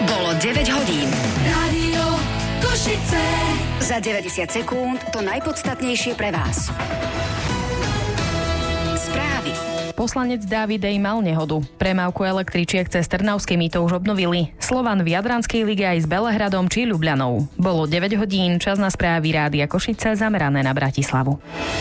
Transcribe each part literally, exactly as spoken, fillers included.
Bolo deväť hodín. Rádio Košice. Za deväťdesiat sekúnd to najpodstatnejšie pre vás. Správy. Poslanec Dávidej mal nehodu. Premávku električiek cez Trnavské mýto už obnovili. Slovan v Jadranskej lige aj s Belehradom či Ľubľanou. Bolo deväť hodín, čas na správy Rádia Košice zamerané na Bratislavu.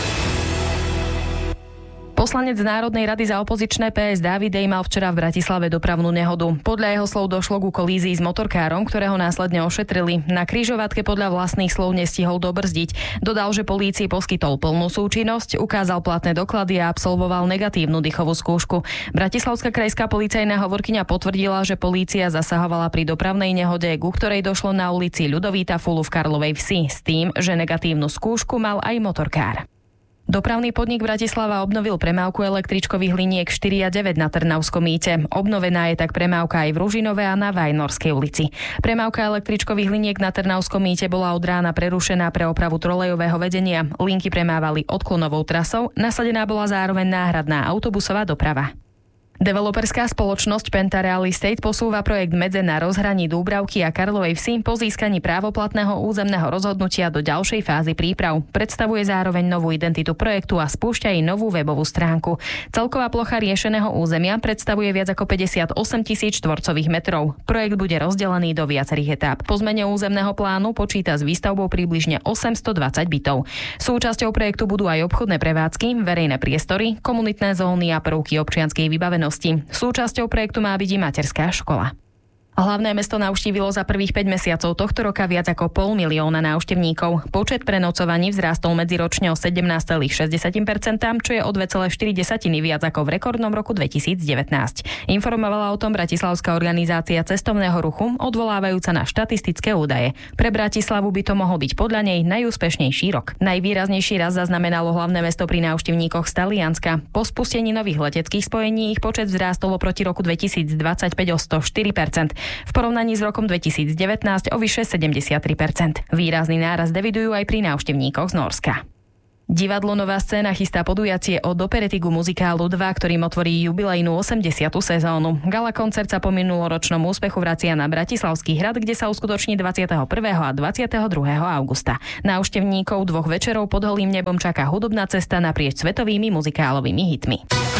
Poslanec Národnej rady za opozičné pé es Dávidej mal včera v Bratislave dopravnú nehodu. Podľa jeho slov došlo ku kolízii s motorkárom, ktorého následne ošetrili. Na križovatke podľa vlastných slov nestihol dobrzdiť. Dodal, že polícii poskytol plnú súčinnosť, ukázal platné doklady a absolvoval negatívnu dýchovú skúšku. Bratislavská krajská policajná hovorkyňa potvrdila, že polícia zasahovala pri dopravnej nehode, ku ktorej došlo na ulici Ľudovíta Fulu v Karlovej Vsi, s tým, že negatívnu skúšku mal aj motorkár. Dopravný podnik Bratislava obnovil premávku električkových liniek štyri a deväť na Trnavskom mýte. Obnovená je tak premávka aj v Ružinove a na Vajnorskej ulici. Premávka električkových liniek na Trnavskom mýte bola od rána prerušená pre opravu trolejového vedenia. Linky premávali odklonovou trasou, nasadená bola zároveň náhradná autobusová doprava. Developerská spoločnosť Penta Real Estate posúva projekt Medze na rozhraní Dúbravky a Karlovej Vsi po získaní právoplatného územného rozhodnutia do ďalšej fázy príprav. Predstavuje zároveň novú identitu projektu a spúšťa aj novú webovú stránku. Celková plocha riešeného územia predstavuje viac ako päťdesiatosem tisíc štvorcových metrov. Projekt bude rozdelený do viacerých etáp. Po zmene územného plánu počíta s výstavbou približne osemstodvadsať bytov. Súčasťou projektu budú aj obchodné prevádzky, verejné priestory, komunitné zóny a prvky občianskej vybavenosti. Súčasťou projektu má byť i materská škola. Hlavné mesto navštívilo za prvých päť mesiacov tohto roka viac ako pol milióna návštevníkov. Počet prenocovaní vzrástol medziročne o sedemnásť celá šesť percent, čo je o dva celé štyri viac ako v rekordnom roku dvetisícdevätnásť. Informovala o tom bratislavská organizácia cestovného ruchu, odvolávajúca na štatistické údaje. Pre Bratislavu by to mohol byť podľa nej najúspešnejší rok. Najvýraznejší raz zaznamenalo hlavné mesto pri návštevníkoch z Talianska. Po spustení nových leteckých spojení ich počet vzrástol oproti roku dvetisícdvadsaťpäť o sto štyri percent. V porovnaní s rokom dvetisícdevätnásť o vyše sedemdesiattri percent. Výrazný nárast evidujú aj pri návštevníkoch z Nórska. Divadlo Nová scéna chystá podujatie od operety ku muzikálu dva, ktorým otvorí jubilejnú osemdesiatu sezónu. Gala koncert sa po minuloročnom úspechu vracia na Bratislavský hrad, kde sa uskutoční dvadsiateho prvého a dvadsiateho druhého augusta. Návštevníkov dvoch večerov pod holým nebom čaká hudobná cesta naprieč svetovými muzikálovými hitmi.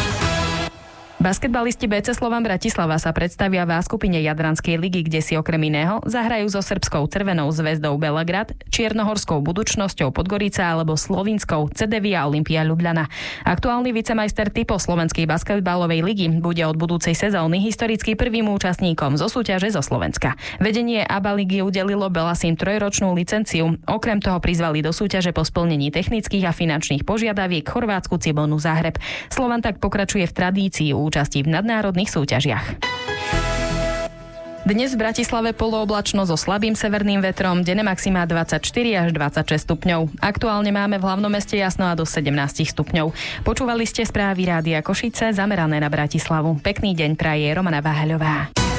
Basketbalisti bé cé Slovan Bratislava sa predstavia v A skupine Jadranskej ligy, kde si okrem iného zahrajú so srbskou Crvenou zväzdou Belegrad, čiernohorskou Budučnosťou Podgorica alebo slovinskou Cedevia Olympia Ljubljana. Aktuálny vicemajster typo Slovenskej basketbalovej ligy bude od budúcej sezóny historicky prvým účastníkom zo súťaže zo Slovenska. Vedenie á bé á ligy udelilo Belasim trojročnú licenciu. Okrem toho prizvali do súťaže po splnení technických a finančných požiadaviek chorvátsku Cibonu Záhreb. Slovan tak pokračuje v tradícii účasti v nadnárodných súťažiach. Dnes v Bratislave polooblačno so slabým severným vetrom, denné maximá dvadsaťštyri až dvadsaťšesť stupňov. Aktuálne máme v hlavnom meste jasno a do sedemnásť stupňov. Počúvali ste správy Rádia Košice zamerané na Bratislavu. Pekný deň praje Romana Váhaľová.